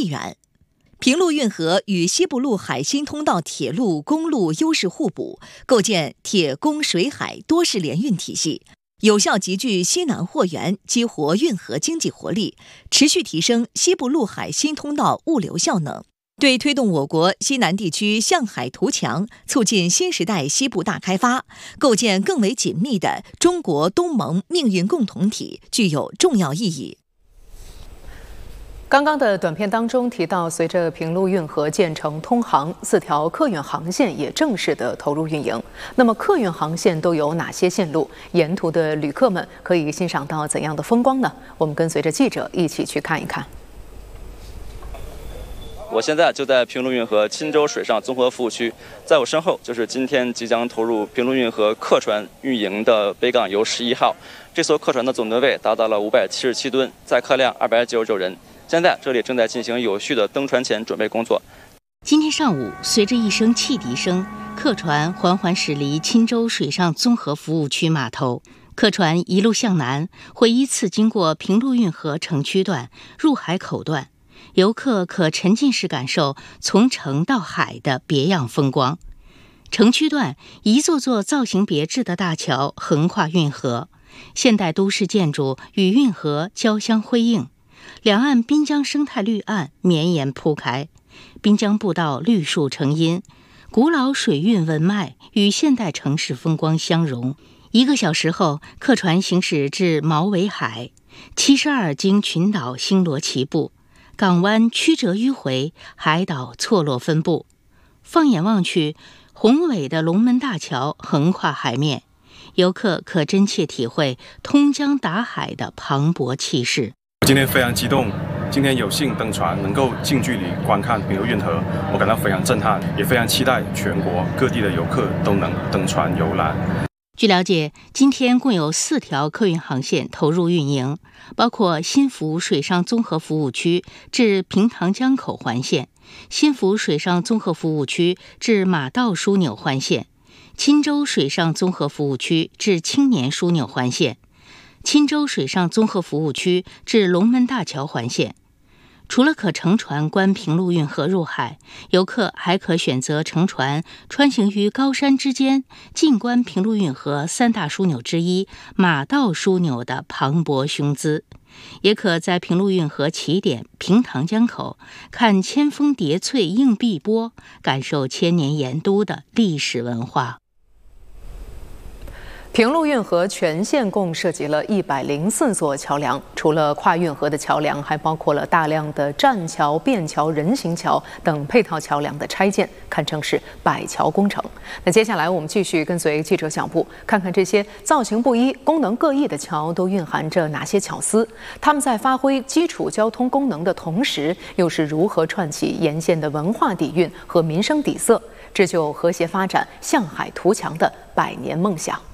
亿元。平陆运河与西部陆海新通道铁路、公路优势互补，构建铁公水海多式联运体系，有效集聚西南货源，激活运河经济活力，持续提升西部陆海新通道物流效能，对推动我国西南地区向海图强，促进新时代西部大开发，构建更为紧密的中国东盟命运共同体具有重要意义。 刚刚的短片当中提到，随着平陆运河建成通航，4条客运航线也正式的投入运营。那么客运航线都有哪些线路？沿途的旅客们可以欣赏到怎样的风光呢？我们跟随着记者一起去看一看。 我现在就在平陆运河钦州水上综合服务区，在我身后就是今天即将投入平陆运河客船运营的北港游11号。这艘客船的总吨位达到了577吨，载客量299人。现在这里正在进行有序的登船前准备工作。 今天上午，随着一声汽笛声，客船缓缓驶离钦州水上综合服务区码头。客船一路向南，会依次经过平陆运河城区段、入海口段，游客可沉浸式感受从城到海的别样风光。城区段，一座座造型别致的大桥横跨运河，现代都市建筑与运河交相辉映。两岸滨江生态绿岸绵延铺开，滨江步道绿树成荫，古老水运文脉与现代城市风光相融。1个小时后，客船行驶至毛尾海，72经群岛星罗棋布，港湾曲折迂回，海岛错落分布。放眼望去，宏伟的龙门大桥横跨海面，游客可真切体会通江达海的磅礴气势。 今天非常激动，今天有幸登船，能够近距离观看平陆运河，我感到非常震撼，也非常期待全国各地的游客都能登船游览。 据了解，今天共有4条客运航线投入运营，包括新福水上综合服务区至平塘江口环线、新福水上综合服务区至马道枢纽环线、钦州水上综合服务区至青年枢纽环线、钦州水上综合服务区至龙门大桥环线。除了可乘船观平陆运河入海，游客还可选择乘船穿行于高山之间，静观平陆运河3大枢纽之一马道枢纽的磅礴雄姿，也可在平陆运河起点平塘江口看千峰叠翠映碧波，感受千年盐都的历史文化。 平陆运河全线共设计了104座桥梁，除了跨运河的桥梁，还包括了大量的栈桥、便桥、人行桥等配套桥梁的拆建，堪称是百桥工程。那接下来我们继续跟随记者小布，看看这些造型不一、功能各异的桥都蕴含着哪些巧思？它们在发挥基础交通功能的同时，又是如何串起沿线的文化底蕴和民生底色，织就和谐发展、向海图强的100年梦想？